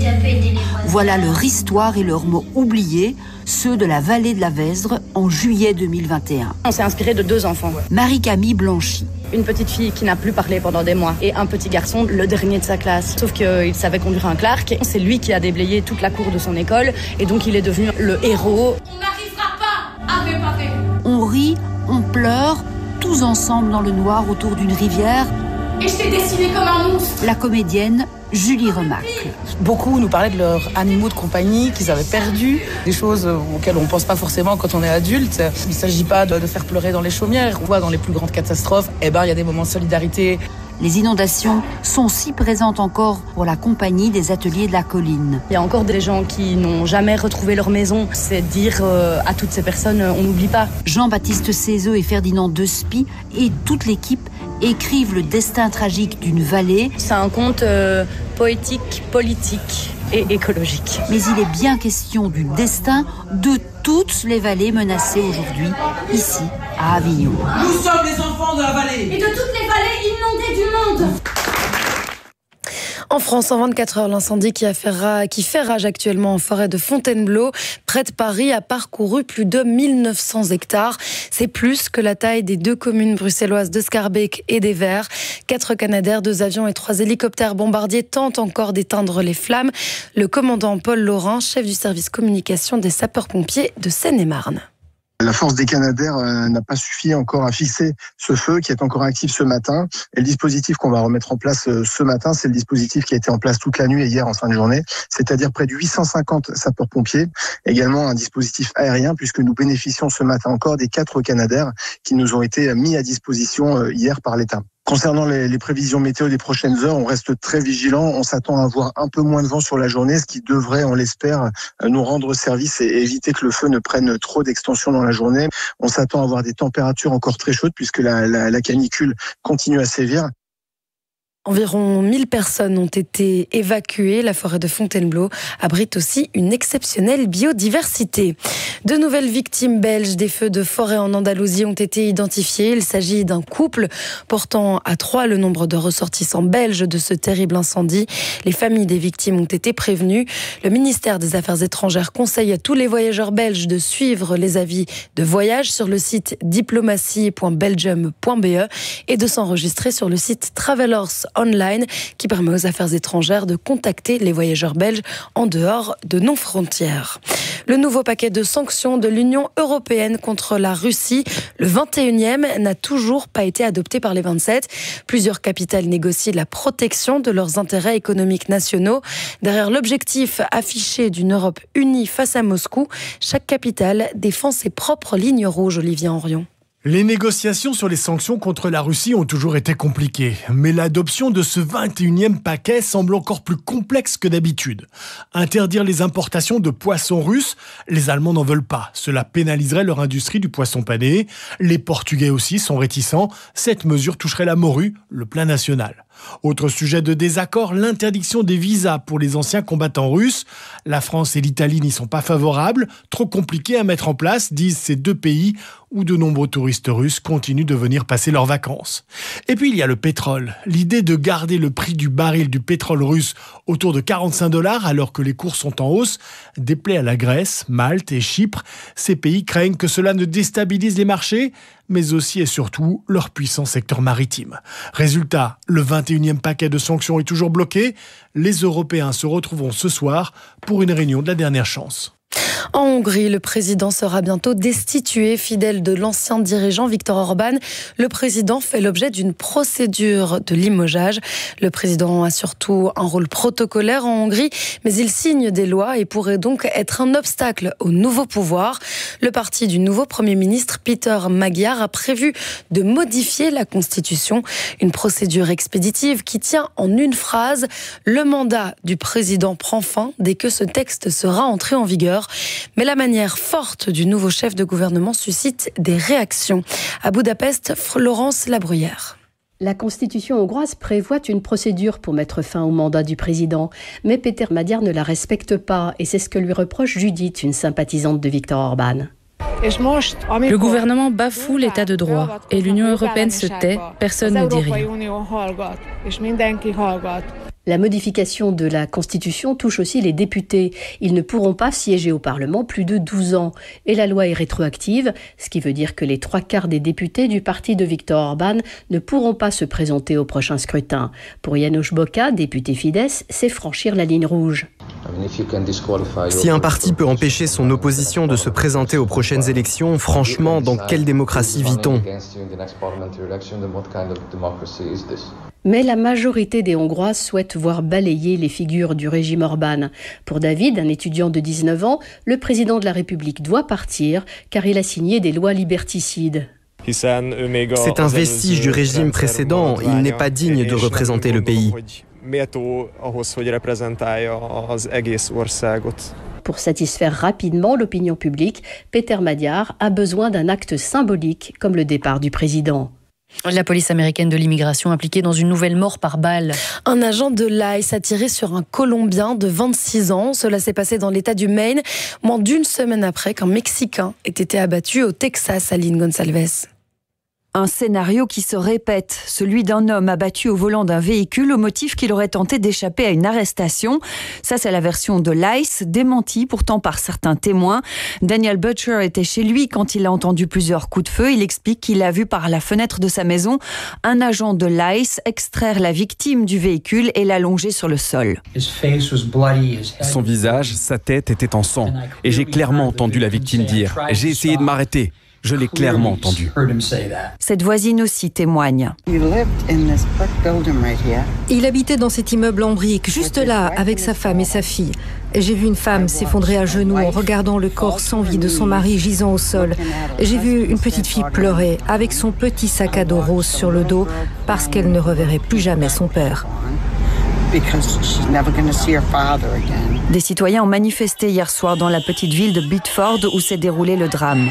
Voilà leur histoire et leurs mots oubliés, ceux de la vallée de la Vesdre en juillet deux mille vingt et un. On s'est inspiré de deux enfants. Marie-Camille Blanchy. Une petite fille qui n'a plus parlé pendant des mois et un petit garçon, le dernier de sa classe. Sauf qu'il savait conduire un Clark. C'est lui qui a déblayé toute la cour de son école et donc il est devenu le héros. On n'arrivera pas à réparer. On rit, on pleure, tous ensemble dans le noir autour d'une rivière. Et je t'ai dessiné comme un monstre. La comédienne Julie Remacle. Beaucoup nous parlaient de leurs animaux de compagnie qu'ils avaient perdus, des choses auxquelles on ne pense pas forcément quand on est adulte. Il ne s'agit pas de, de faire pleurer dans les chaumières. On voit dans les plus grandes catastrophes, eh ben, il y a des moments de solidarité. Les inondations sont si présentes encore pour la compagnie des ateliers de la colline. Il y a encore des gens qui n'ont jamais retrouvé leur maison. C'est dire euh, à toutes ces personnes, on n'oublie pas. Jean-Baptiste Cézeux et Ferdinand Despy et toute l'équipe écrivent le destin tragique d'une vallée. C'est un conte euh, poétique, politique et écologique. Mais il est bien question du destin de toutes les vallées menacées aujourd'hui, ici, à Avignon. Nous sommes les enfants de la vallée. Et de toutes les vallées inondées du monde. En France, en vingt-quatre heures, l'incendie qui, a fait rage, qui fait rage actuellement en forêt de Fontainebleau, près de Paris, a parcouru plus de mille neuf cents hectares. C'est plus que la taille des deux communes bruxelloises de Schaerbeek et des Verts. Quatre Canadair, deux avions et trois hélicoptères bombardiers tentent encore d'éteindre les flammes. Le commandant Paul Laurent, chef du service communication des sapeurs-pompiers de Seine-et-Marne. La force des Canadair euh, n'a pas suffi encore à fixer ce feu qui est encore actif ce matin. Et le dispositif qu'on va remettre en place euh, ce matin, c'est le dispositif qui a été en place toute la nuit et hier en fin de journée, c'est-à-dire près de huit cent cinquante sapeurs-pompiers. Également un dispositif aérien puisque nous bénéficions ce matin encore des quatre Canadair qui nous ont été mis à disposition euh, hier par l'État. Concernant les, les prévisions météo des prochaines heures, on reste très vigilant. On s'attend à avoir un peu moins de vent sur la journée, ce qui devrait, on l'espère, nous rendre service et éviter que le feu ne prenne trop d'extension dans la journée. On s'attend à avoir des températures encore très chaudes puisque la, la, la canicule continue à sévir. Environ mille personnes ont été évacuées. La forêt de Fontainebleau abrite aussi une exceptionnelle biodiversité. De nouvelles victimes belges des feux de forêt en Andalousie ont été identifiées. Il s'agit d'un couple portant à trois le nombre de ressortissants belges de ce terrible incendie. Les familles des victimes ont été prévenues. Le ministère des Affaires étrangères conseille à tous les voyageurs belges de suivre les avis de voyage sur le site diplomatie point belgium point b e et de s'enregistrer sur le site Travelers Online qui permet aux affaires étrangères de contacter les voyageurs belges en dehors de nos frontières. Le nouveau paquet de sanctions de l'Union européenne contre la Russie, le vingt et unième, n'a toujours pas été adopté par les vingt-sept. Plusieurs capitales négocient la protection de leurs intérêts économiques nationaux. Derrière l'objectif affiché d'une Europe unie face à Moscou, chaque capitale défend ses propres lignes rouges, Olivier Henrion. Les négociations sur les sanctions contre la Russie ont toujours été compliquées, mais l'adoption de ce vingt et unième paquet semble encore plus complexe que d'habitude. Interdire les importations de poissons russes, les Allemands n'en veulent pas. Cela pénaliserait leur industrie du poisson pané. Les Portugais aussi sont réticents. Cette mesure toucherait la morue, le plat national. Autre sujet de désaccord, l'interdiction des visas pour les anciens combattants russes. La France et l'Italie n'y sont pas favorables, trop compliqué à mettre en place, disent ces deux pays où de nombreux touristes russes continuent de venir passer leurs vacances. Et puis il y a le pétrole. L'idée de garder le prix du baril du pétrole russe autour de quarante-cinq dollars alors que les cours sont en hausse déplaît à la Grèce, Malte et Chypre. Ces pays craignent que cela ne déstabilise les marchés, mais aussi et surtout leur puissant secteur maritime. Résultat, le vingt et unième paquet de sanctions est toujours bloqué. Les Européens se retrouveront ce soir pour une réunion de la dernière chance. En Hongrie, le président sera bientôt destitué. Fidèle de l'ancien dirigeant Viktor Orban, le président fait l'objet d'une procédure de limogeage. Le président a surtout un rôle protocolaire en Hongrie, mais il signe des lois et pourrait donc être un obstacle au nouveau pouvoir. Le parti du nouveau Premier ministre, Peter Magyar, a prévu de modifier la Constitution. Une procédure expéditive qui tient en une phrase. Le mandat du président prend fin dès que ce texte sera entré en vigueur. Mais la manière forte du nouveau chef de gouvernement suscite des réactions. À Budapest, Florence Labruyère. La constitution hongroise prévoit une procédure pour mettre fin au mandat du président, mais Péter Magyar ne la respecte pas et c'est ce que lui reproche Judith, une sympathisante de Viktor Orban. Le gouvernement bafoue l'état de droit et l'Union européenne se tait, personne ne dit rien. La modification de la Constitution touche aussi les députés. Ils ne pourront pas siéger au Parlement plus de douze ans. Et la loi est rétroactive, ce qui veut dire que les trois quarts des députés du parti de Viktor Orban ne pourront pas se présenter au prochain scrutin. Pour János Boka, député Fidesz, c'est franchir la ligne rouge. Si un parti peut empêcher son opposition de se présenter aux prochaines élections, franchement, dans quelle démocratie vit-on ? Mais la majorité des Hongrois souhaitent voir balayer les figures du régime Orban. Pour David, un étudiant de dix-neuf ans, le président de la République doit partir car il a signé des lois liberticides. C'est un vestige du régime précédent, il n'est pas digne de représenter le pays. Pour satisfaire rapidement l'opinion publique, Péter Magyar a besoin d'un acte symbolique comme le départ du président. La police américaine de l'immigration impliquée dans une nouvelle mort par balle. Un agent de l'I C E a tiré sur un Colombien de vingt-six ans. Cela s'est passé dans l'État du Maine, moins d'une semaine après qu'un Mexicain ait été abattu au Texas, Aline Gonçalves. Un scénario qui se répète, celui d'un homme abattu au volant d'un véhicule au motif qu'il aurait tenté d'échapper à une arrestation. Ça, c'est la version de l'I C E, démentie pourtant par certains témoins. Daniel Butcher était chez lui quand il a entendu plusieurs coups de feu. Il explique qu'il a vu par la fenêtre de sa maison un agent de l'I C E extraire la victime du véhicule et l'allonger sur le sol. Son visage, sa tête étaient en sang. Et j'ai clairement entendu la victime dire « J'ai essayé de m'arrêter ». Je l'ai clairement entendu. Cette voisine aussi témoigne. Il habitait dans cet immeuble en briques, juste là, avec sa femme et sa fille. J'ai vu une femme s'effondrer à genoux en regardant le corps sans vie de son mari gisant au sol. J'ai vu une petite fille pleurer avec son petit sac à dos rose sur le dos parce qu'elle ne reverrait plus jamais son père. Des citoyens ont manifesté hier soir dans la petite ville de Biddeford où s'est déroulé le drame.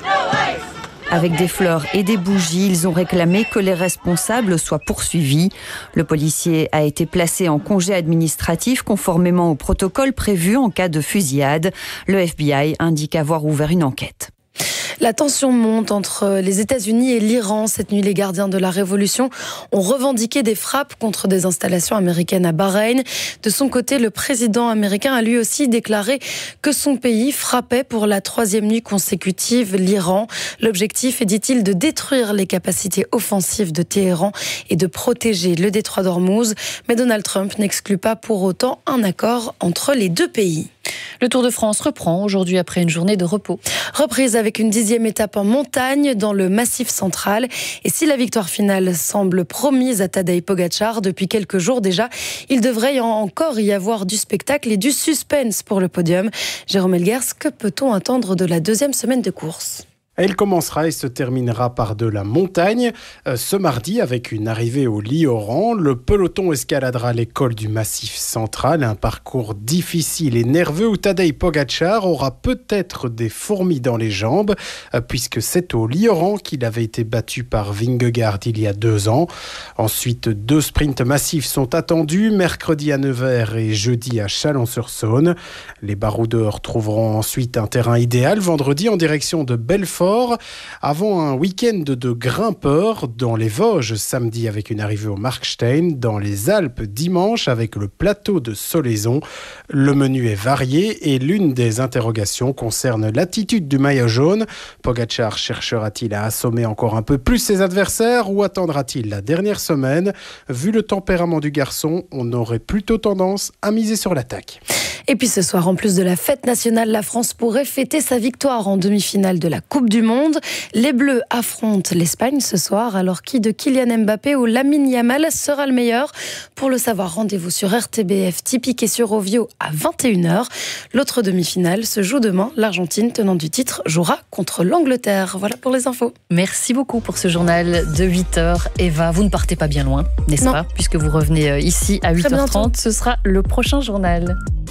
Avec des fleurs et des bougies, ils ont réclamé que les responsables soient poursuivis. Le policier a été placé en congé administratif conformément au protocole prévu en cas de fusillade. Le F B I indique avoir ouvert une enquête. La tension monte entre les États-Unis et l'Iran. Cette nuit, les gardiens de la révolution ont revendiqué des frappes contre des installations américaines à Bahreïn. De son côté, le président américain a lui aussi déclaré que son pays frappait pour la troisième nuit consécutive l'Iran. L'objectif est, dit-il, de détruire les capacités offensives de Téhéran et de protéger le détroit d'Ormuz. Mais Donald Trump n'exclut pas pour autant un accord entre les deux pays. Le Tour de France reprend aujourd'hui après une journée de repos. Reprise avec une dixième étape en montagne dans le Massif central. Et si la victoire finale semble promise à Tadej Pogačar depuis quelques jours déjà, il devrait encore y avoir du spectacle et du suspense pour le podium. Jérôme Elguers, que peut-on attendre de la deuxième semaine de course ? Elle commencera et se terminera par de la montagne. Ce mardi, avec une arrivée au Lioran, le peloton escaladera l'école du Massif central, un parcours difficile et nerveux où Tadej Pogačar aura peut-être des fourmis dans les jambes, puisque c'est au Lioran qu'il avait été battu par Vingegaard il y a deux ans. Ensuite, deux sprints massifs sont attendus, mercredi à Nevers et jeudi à Chalon-sur-Saône. Les baroudeurs trouveront ensuite un terrain idéal vendredi en direction de Belfort, avant un week-end de grimpeurs dans les Vosges samedi avec une arrivée au Markstein, dans les Alpes dimanche avec le plateau de Solaison. Le menu est varié et l'une des interrogations concerne l'attitude du maillot jaune. Pogačar cherchera-t-il à assommer encore un peu plus ses adversaires ou attendra-t-il la dernière semaine ? Vu le tempérament du garçon, on aurait plutôt tendance à miser sur l'attaque. Et puis ce soir, en plus de la fête nationale, la France pourrait fêter sa victoire en demi-finale de la Coupe du Monde. Les Bleus affrontent l'Espagne ce soir. Alors qui de Kylian Mbappé ou Lamine Yamal sera le meilleur ? Pour le savoir, rendez-vous sur R T B F, typique et sur Ovio à vingt et une heures. L'autre demi-finale se joue demain. L'Argentine, tenant du titre, jouera contre l'Angleterre. Voilà pour les infos. Merci beaucoup pour ce journal de huit heures. Eva, vous ne partez pas bien loin, n'est-ce pas ? Puisque vous revenez ici à huit heures trente. Ce sera le prochain journal.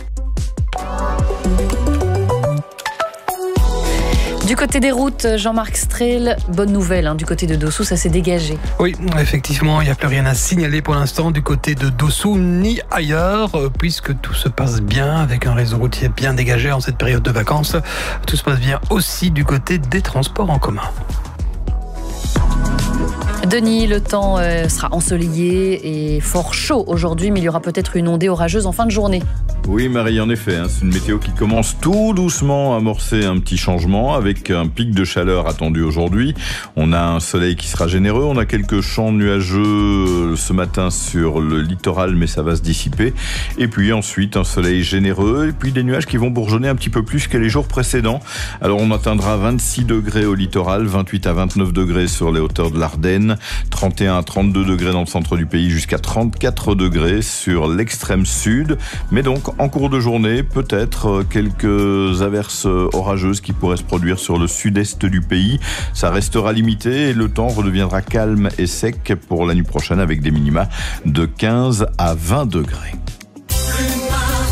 Du côté des routes, Jean-Marc Strehl, bonne nouvelle, hein, du côté de Dossou, ça s'est dégagé. Oui, effectivement, il n'y a plus rien à signaler pour l'instant du côté de Dossou ni ailleurs, puisque tout se passe bien avec un réseau routier bien dégagé en cette période de vacances. Tout se passe bien aussi du côté des transports en commun. Denis, le temps euh, sera ensoleillé et fort chaud aujourd'hui, mais il y aura peut-être une ondée orageuse en fin de journée. Oui Marie, en effet, hein, c'est une météo qui commence tout doucement à amorcer un petit changement avec un pic de chaleur attendu aujourd'hui. On a un soleil qui sera généreux, on a quelques champs nuageux ce matin sur le littoral, mais ça va se dissiper. Et puis ensuite un soleil généreux et puis des nuages qui vont bourgeonner un petit peu plus que les jours précédents. Alors on atteindra vingt-six degrés au littoral, vingt-huit à vingt-neuf degrés sur les hauteurs de l'Ardenne, trente et un à trente-deux degrés dans le centre du pays, jusqu'à trente-quatre degrés sur l'extrême sud. Mais donc en cours de journée, peut-être quelques averses orageuses qui pourraient se produire sur le sud-est du pays. Ça restera limité et le temps redeviendra calme et sec pour la nuit prochaine avec des minima de quinze à vingt degrés.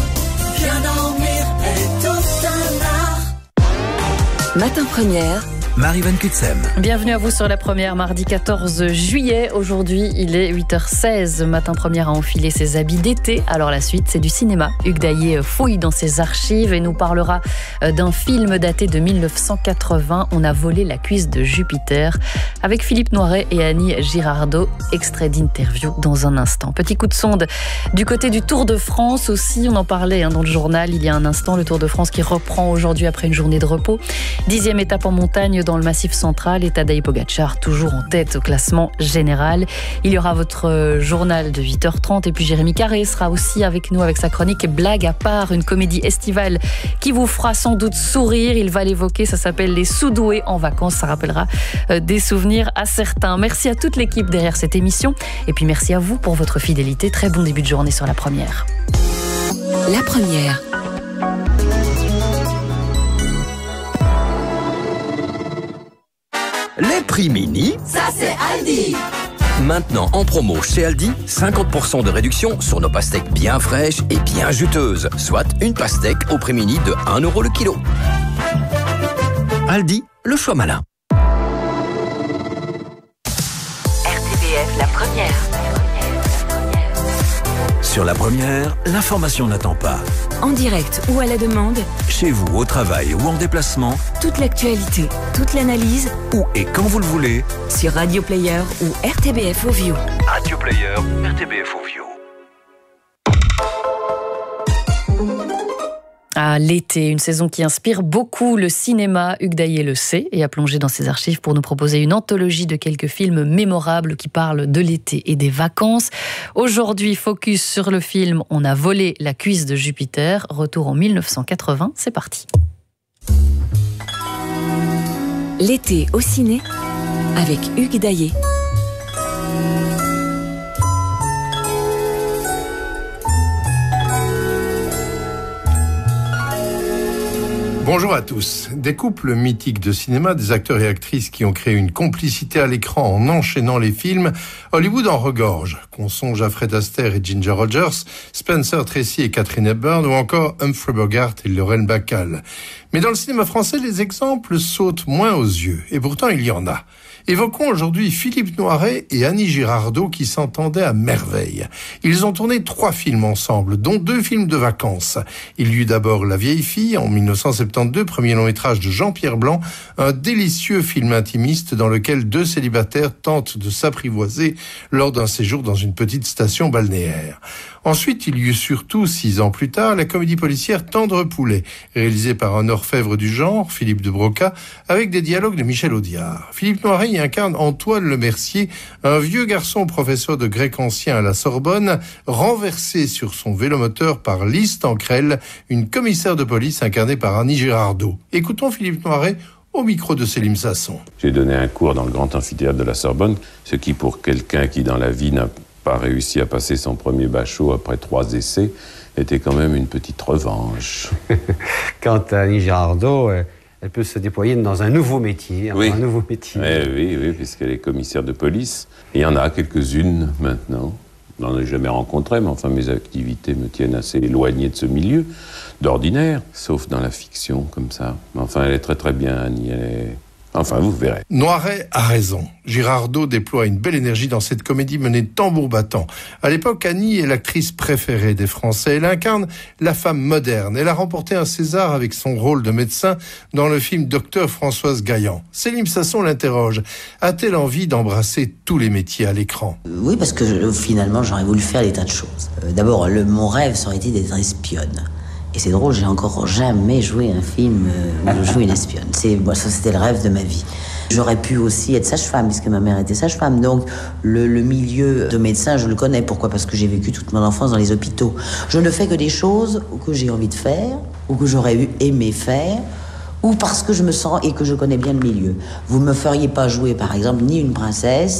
Matin Première, Marie Van Kutsem. Bienvenue à vous sur La Première, mardi quatorze juillet. Aujourd'hui, il est huit heures seize. Matin Première a enfilé ses habits d'été. Alors la suite, c'est du cinéma. Hugues Daillé fouille dans ses archives et nous parlera d'un film daté de mille neuf cent quatre-vingts. On a volé la cuisse de Jupiter avec Philippe Noiret et Annie Girardot. Extrait d'interview dans un instant. Petit coup de sonde du côté du Tour de France aussi. On en parlait hein, dans le journal il y a un instant. Le Tour de France qui reprend aujourd'hui après une journée de repos. Dixième étape en montagne dans le Massif central. Et Tadej Pogacar toujours en tête au classement général. Il y aura votre journal de huit heures trente et puis Jérémy Carré sera aussi avec nous avec sa chronique Blague à part, une comédie estivale qui vous fera sans doute sourire. Il va l'évoquer, ça s'appelle Les Sous-doués en vacances. Ça rappellera des souvenirs à certains. Merci à toute l'équipe derrière cette émission et puis merci à vous pour votre fidélité. Très bon début de journée sur La Première. La Première. Les prix mini, ça c'est Aldi. Maintenant en promo chez Aldi, cinquante pour cent de réduction sur nos pastèques bien fraîches et bien juteuses, soit une pastèque au prix mini de un euro le kilo. Aldi, le choix malin. R T B F, La Première. Sur La Première, l'information n'attend pas. En direct ou à la demande, chez vous, au travail ou en déplacement, toute l'actualité, toute l'analyse, où et quand vous le voulez, sur Radio Player ou R T B F Ovio. Radio Player, R T B F Ovio. Ah, l'été, une saison qui inspire beaucoup le cinéma. Hugues Daillé le sait et a plongé dans ses archives pour nous proposer une anthologie de quelques films mémorables qui parlent de l'été et des vacances. Aujourd'hui, focus sur le film On a volé la cuisse de Jupiter. Retour en mille neuf cent quatre-vingts, c'est parti. L'été au ciné avec Hugues Daillé. Bonjour à tous. Des couples mythiques de cinéma, des acteurs et actrices qui ont créé une complicité à l'écran en enchaînant les films, Hollywood en regorge. Qu'on songe à Fred Astaire et Ginger Rogers, Spencer Tracy et Katharine Hepburn ou encore Humphrey Bogart et Lorraine Bacall. Mais dans le cinéma français, les exemples sautent moins aux yeux. Et pourtant, il y en a. Évoquons aujourd'hui Philippe Noiret et Annie Girardot qui s'entendaient à merveille. Ils ont tourné trois films ensemble, dont deux films de vacances. Il y eut d'abord La vieille fille en mille neuf cent soixante-douze, premier long métrage de Jean-Pierre Blanc, un délicieux film intimiste dans lequel deux célibataires tentent de s'apprivoiser lors d'un séjour dans une petite station balnéaire. Ensuite, il y eut surtout, six ans plus tard, la comédie policière Tendre poulet, réalisée par un orfèvre du genre, Philippe de Broca, avec des dialogues de Michel Audiard. Philippe Noiret y incarne Antoine Lemercier, un vieux garçon professeur de grec ancien à la Sorbonne, renversé sur son vélomoteur par Lise Tancrel, une commissaire de police incarnée par Annie Girardot. Écoutons Philippe Noiret au micro de Célim Sasson. J'ai donné un cours dans le grand amphithéâtre de la Sorbonne, ce qui pour quelqu'un qui dans la vie n'a pas réussi à passer son premier bachot après trois essais, était quand même une petite revanche. Quant à Annie Girardot, elle peut se déployer dans un nouveau métier. Oui. Un nouveau métier. Oui, oui, oui, puisqu'elle est commissaire de police. Et il y en a quelques-unes maintenant. Je n'en ai jamais rencontré, mais enfin mes activités me tiennent assez éloigné de ce milieu, d'ordinaire, sauf dans la fiction, comme ça. Mais enfin, elle est très très bien, Annie, elle est... Enfin, vous verrez. Noiret a raison. Girardot déploie une belle énergie dans cette comédie menée de tambour battant. À l'époque, Annie est l'actrice préférée des Français. Elle incarne la femme moderne. Elle a remporté un César avec son rôle de médecin dans le film Docteur Françoise Gaillan. Célim Sasson l'interroge. A-t-elle envie d'embrasser tous les métiers à l'écran ? Oui, parce que je, finalement, j'aurais voulu faire des tas de choses. Euh, d'abord, le, mon rêve, ça aurait été d'être espionne. Et c'est drôle, j'ai encore jamais joué un film où je joue une espionne. C'est, moi, ça, c'était le rêve de ma vie. J'aurais pu aussi être sage-femme, puisque ma mère était sage-femme. Donc, le, le milieu de médecin, je le connais. Pourquoi ? Parce que j'ai vécu toute mon enfance dans les hôpitaux. Je ne fais que des choses que j'ai envie de faire, ou que j'aurais eu aimé faire, ou parce que je me sens et que je connais bien le milieu. Vous ne me feriez pas jouer, par exemple, ni une princesse,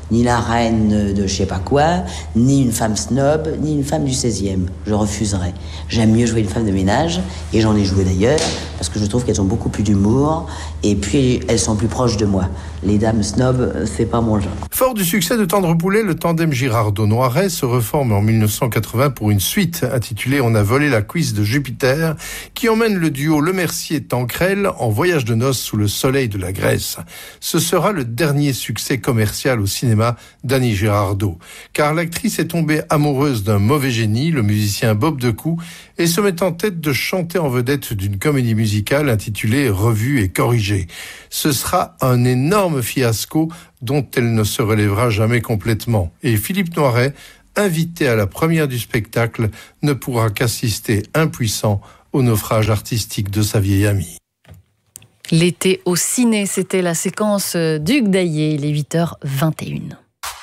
ni la reine de je sais pas quoi, ni une femme snob, ni une femme du seizième. Je refuserais. J'aime mieux jouer une femme de ménage, et j'en ai joué d'ailleurs, parce que je trouve qu'elles ont beaucoup plus d'humour, et puis elles sont plus proches de moi. Les dames snob, c'est pas mon genre. Fort du succès de Tendre Poulet, le tandem Girardot-Noiret se reforme en mille neuf cent quatre-vingts pour une suite intitulée On a volé la cuisse de Jupiter, qui emmène le duo Lemercier-Tancrel en voyage de noces sous le soleil de la Grèce. Ce sera le dernier succès commercial au cinéma d'Annie Girardot, car l'actrice est tombée amoureuse d'un mauvais génie, le musicien Bob Decou, et se met en tête de chanter en vedette d'une comédie musicale intitulée Revue et corrigée. Ce sera un énorme fiasco dont elle ne se relèvera jamais complètement. Et Philippe Noiret, invité à la première du spectacle, ne pourra qu'assister impuissant au naufrage artistique de sa vieille amie. L'été au ciné, c'était la séquence d'Hugues Daillé, il est huit heures vingt et une.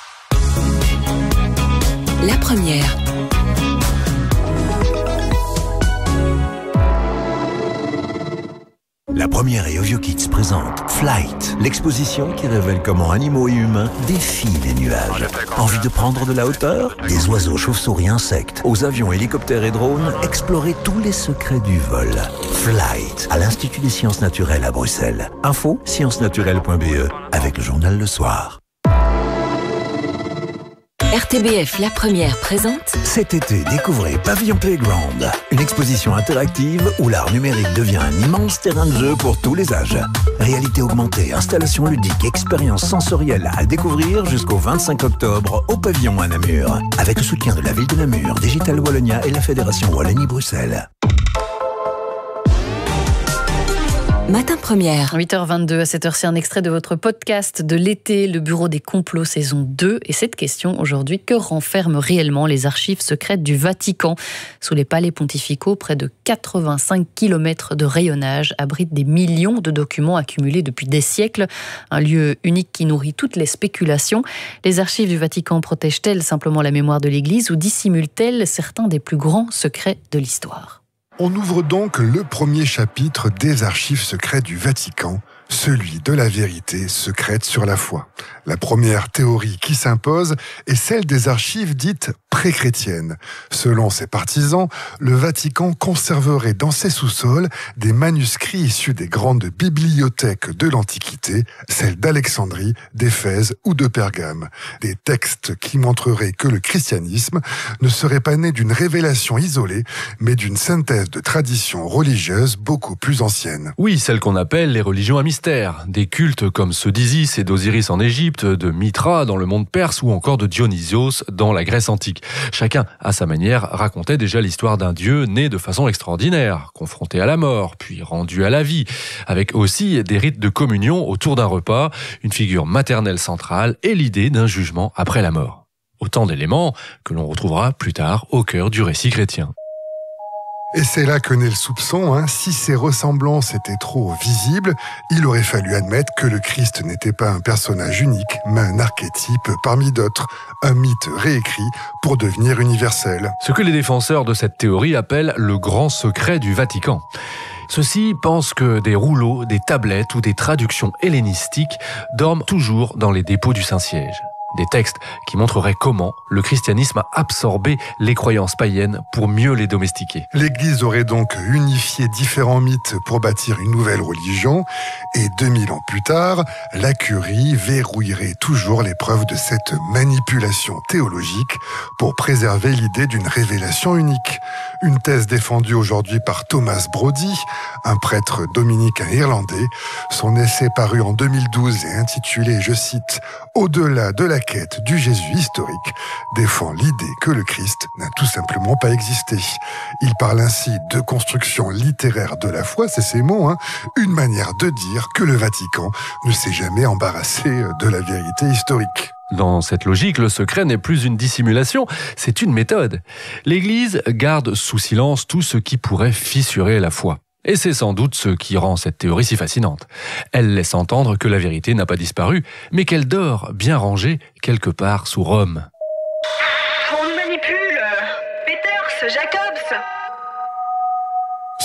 La première. La première et Ovio Kids présente Flight, l'exposition qui révèle comment animaux et humains défient les nuages. Envie de prendre de la hauteur? Des oiseaux, chauves-souris, insectes, aux avions, hélicoptères et drones, explorez tous les secrets du vol. Flight, à l'Institut des sciences naturelles à Bruxelles. Info, sciences naturelles point b e, avec le journal Le Soir. R T B F La Première présente. Cet été, découvrez Pavillon Playground, une exposition interactive où l'art numérique devient un immense terrain de jeu pour tous les âges. Réalité augmentée, installation ludique, expérience sensorielle à découvrir jusqu'au vingt-cinq octobre au Pavillon à Namur. Avec le soutien de la ville de Namur, Digital Wallonia et la Fédération Wallonie-Bruxelles. Matin Première. huit heures vingt-deux, à cette heure-ci, un extrait de votre podcast de l'été, le Bureau des complots saison deux. Et cette question aujourd'hui, que renferment réellement les archives secrètes du Vatican? Sous les palais pontificaux, près de quatre-vingt-cinq kilomètres de rayonnage abritent des millions de documents accumulés depuis des siècles. Un lieu unique qui nourrit toutes les spéculations. Les archives du Vatican protègent-elles simplement la mémoire de l'Église ou dissimulent-elles certains des plus grands secrets de l'histoire? On ouvre donc le premier chapitre des archives secrètes du Vatican, celui de la vérité secrète sur la foi. La première théorie qui s'impose est celle des archives dites pré-chrétiennes. Selon ses partisans, le Vatican conserverait dans ses sous-sols des manuscrits issus des grandes bibliothèques de l'Antiquité, celles d'Alexandrie, d'Éphèse ou de Pergame. Des textes qui montreraient que le christianisme ne serait pas né d'une révélation isolée, mais d'une synthèse de traditions religieuses beaucoup plus anciennes. Oui, celles qu'on appelle les religions à mystère. Des cultes comme ceux d'Isis et d'Osiris en Égypte, de Mithra dans le monde perse ou encore de Dionysios dans la Grèce antique. Chacun, à sa manière, racontait déjà l'histoire d'un dieu né de façon extraordinaire, confronté à la mort, puis rendu à la vie, avec aussi des rites de communion autour d'un repas, une figure maternelle centrale et l'idée d'un jugement après la mort. Autant d'éléments que l'on retrouvera plus tard au cœur du récit chrétien. Et c'est là que naît le soupçon, hein. Si ces ressemblances étaient trop visibles, il aurait fallu admettre que le Christ n'était pas un personnage unique, mais un archétype parmi d'autres, un mythe réécrit pour devenir universel. Ce que les défenseurs de cette théorie appellent le grand secret du Vatican. Ceux-ci pensent que des rouleaux, des tablettes ou des traductions hellénistiques dorment toujours dans les dépôts du Saint-Siège. Des textes qui montreraient comment le christianisme a absorbé les croyances païennes pour mieux les domestiquer. L'Église aurait donc unifié différents mythes pour bâtir une nouvelle religion, et deux mille ans plus tard, la curie verrouillerait toujours les preuves de cette manipulation théologique pour préserver l'idée d'une révélation unique. Une thèse défendue aujourd'hui par Thomas Brody, un prêtre dominicain irlandais. Son essai paru en deux mille douze et intitulé, je cite, « Au-delà de la quête du Jésus historique » défend l'idée que le Christ n'a tout simplement pas existé. Il parle ainsi de construction littéraire de la foi, c'est ses mots, hein, une manière de dire que le Vatican ne s'est jamais embarrassé de la vérité historique. Dans cette logique, le secret n'est plus une dissimulation, c'est une méthode. L'Église garde sous silence tout ce qui pourrait fissurer la foi. Et c'est sans doute ce qui rend cette théorie si fascinante. Elle laisse entendre que la vérité n'a pas disparu, mais qu'elle dort bien rangée quelque part sous Rome. On nous manipule. Peters, Jacobs.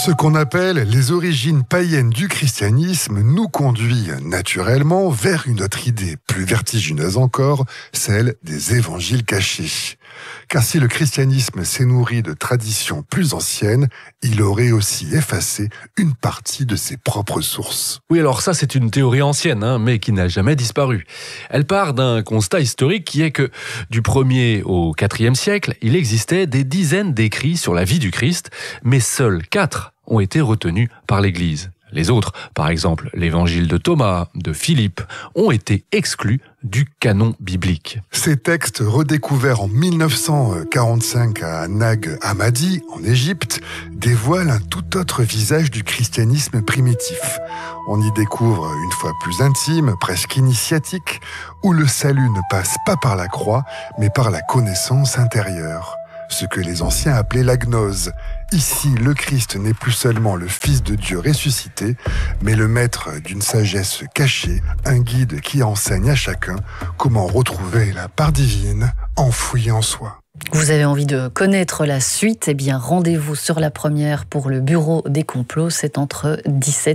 Ce qu'on appelle les origines païennes du christianisme nous conduit naturellement vers une autre idée plus vertigineuse encore, celle des évangiles cachés. Car si le christianisme s'est nourri de traditions plus anciennes, il aurait aussi effacé une partie de ses propres sources. Oui, alors ça c'est une théorie ancienne, hein, mais qui n'a jamais disparu. Elle part d'un constat historique qui est que du premier au quatrième siècle, il existait des dizaines d'écrits sur la vie du Christ, mais seuls quatre ont été retenus par l'Église. Les autres, par exemple l'évangile de Thomas, de Philippe, ont été exclus du canon biblique. Ces textes, redécouverts en mille neuf cent quarante-cinq à Nag Hammadi, en Égypte, dévoilent un tout autre visage du christianisme primitif. On y découvre une foi plus intime, presque initiatique, où le salut ne passe pas par la croix, mais par la connaissance intérieure. Ce que les anciens appelaient la gnose. Ici, le Christ n'est plus seulement le Fils de Dieu ressuscité, mais le maître d'une sagesse cachée, un guide qui enseigne à chacun comment retrouver la part divine enfouie en soi. Vous avez envie de connaître la suite? Eh bien, rendez-vous sur la première pour le Bureau des complots. C'est entre dix-sept